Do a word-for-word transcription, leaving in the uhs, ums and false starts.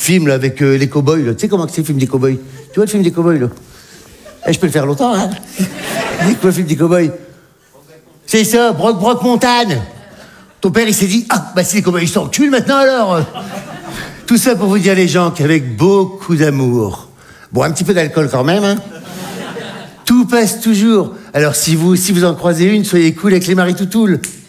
film là, avec euh, les cow-boys. Tu sais comment c'est le film des cow-boys? Tu vois le film des cow-boys, là? Eh, je peux le faire longtemps, hein? C'est quoi le film des cow-boys? C'est ça, Brock Brock Montane. Ton père, il s'est dit, ah, bah si les cow-boys s'enculent maintenant, alors. Tout ça pour vous dire, les gens, qu'avec beaucoup d'amour, bon, un petit peu d'alcool quand même, hein, tout passe toujours. Alors si vous, si vous en croisez une, soyez cool avec les Marie Toutoules.